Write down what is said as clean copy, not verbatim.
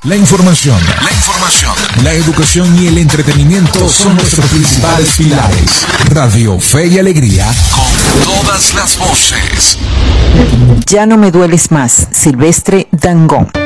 La información, la educación y el entretenimiento son nuestros principales pilares. Radio Fe y Alegría, con todas las voces. Ya no me dueles más, Silvestre Dangond.